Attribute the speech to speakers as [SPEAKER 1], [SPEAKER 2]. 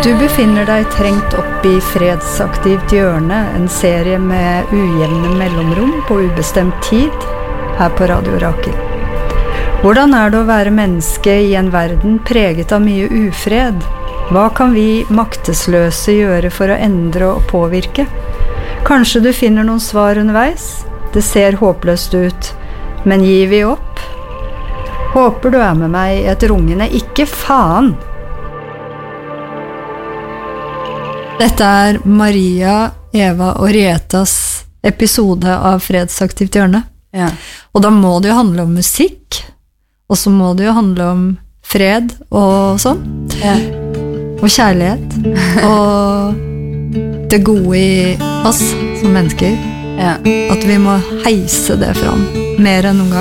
[SPEAKER 1] Du befinner deg trengt opp i Fredsaktivt hjørne, en serie med ujevne mellomrom på ubestemt tid, her på Radio Rakel. Hvordan det å være menneske i en verden preget av mye ufred? Hva kan vi maktesløse gjøre for å endre og påvirke? Kanskje du finner noen svar underveis? Det ser håpløst ut, men gir vi opp? Håper du med meg i et rungende ikke faen! Dette Maria, Eva og Rietas episode av Fredsaktivt hjørne.
[SPEAKER 2] Ja.
[SPEAKER 1] Og da må det jo handle om musikk, og så må det jo handle om fred og sånn.
[SPEAKER 2] Ja.
[SPEAKER 1] Og kjærlighet. Og det gode i oss som mennesker.
[SPEAKER 2] Ja.
[SPEAKER 1] At vi må heise det fram mer enn noen gang.